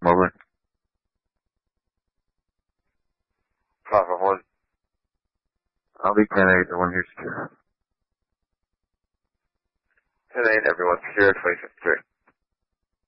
over. Papa 1. I'll be 10-8, the one here secure. 10-8, everyone secure, 2053.